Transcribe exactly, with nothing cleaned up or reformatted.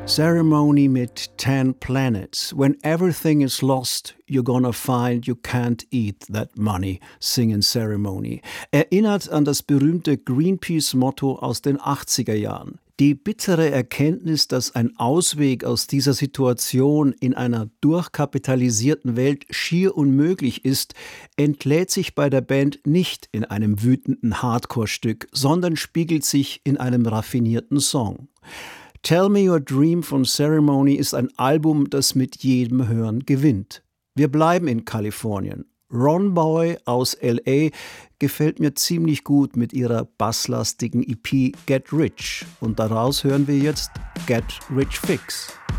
Ceremony mit Ten Planets. When everything is lost, you're gonna find you can't eat that money, singen Ceremony. Erinnert an das berühmte Greenpeace-Motto aus den achtziger Jahren. Die bittere Erkenntnis, dass ein Ausweg aus dieser Situation in einer durchkapitalisierten Welt schier unmöglich ist, entlädt sich bei der Band nicht in einem wütenden Hardcore-Stück, sondern spiegelt sich in einem raffinierten Song. Tell Me Your Dream von Ceremony ist ein Album, das mit jedem Hören gewinnt. Wir bleiben in Kalifornien. Ron Boy aus L A gefällt mir ziemlich gut mit ihrer basslastigen E P Get Rich. Und daraus hören wir jetzt Get Rich Fix.